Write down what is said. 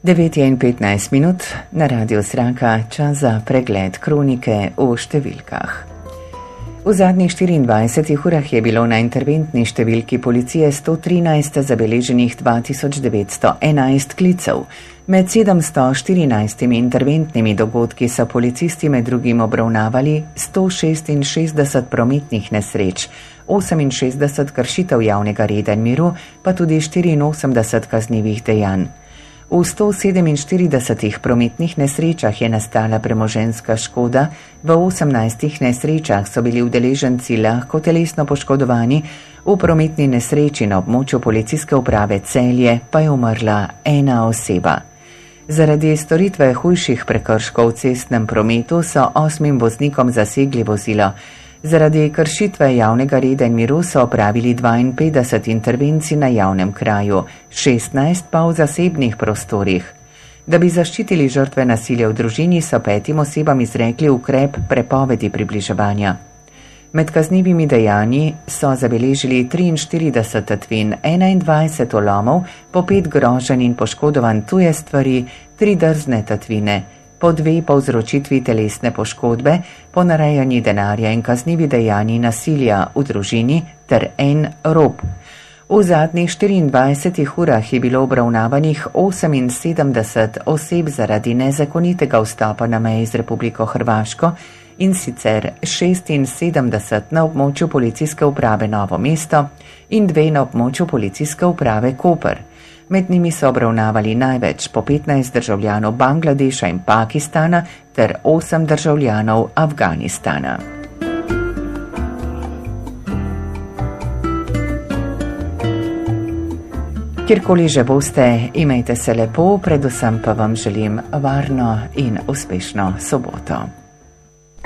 9:15 na Radio Sraka, čas za pregled kronike v številkah. V zadnjih 24 urah je bilo na interventni številki policije 113 zabeleženih 2911 klicev. Med 714 interventnimi dogodki so policisti med drugim obravnavali 166 prometnih nesreč, 68 kršitev javnega reda in miru, pa tudi 84 kaznivih dejanj. V 147 prometnih nesrečah je nastala premoženjska škoda, v 18 nesrečah so bili udeleženci lahko telesno poškodovani, v prometni nesreči na območju policijske uprave Celje pa je umrla ena oseba. Zaradi storitve hujših prekrškov v cestnem prometu so 8 voznikom zasegli vozilo. Zaradi kršitve javnega reda in miru so opravili 52 intervencij na javnem kraju, 16 pa v zasebnih prostorih. Da bi zaščitili žrtve nasilja v družini, so 5 osebam izrekli ukrep prepovedi približevanja. Med kaznivimi dejanji so zabeležili 43 tatvin, 21 ulomov, po 5 groženj in poškodovan tuje stvari, 3 drzne tatvine, po 2 povzročitvi telesne poškodbe, ponarejanje denarja in kaznivi dejanji nasilja v družini ter 1 rop. V zadnjih 24 urah je bilo obravnavanih 78 oseb zaradi nezakonitega vstopa na meji z Republiko Hrvaško, in sicer 76 na območju policijske uprave Novo mesto in 2 na območju policijske uprave Koper. Med njimi so obravnavali največ po 15 državljanov Bangladeša in Pakistana ter 8 državljanov Afganistana. Kjerkoli že boste, imejte se lepo, predvsem pa vam želim varno in uspešno soboto.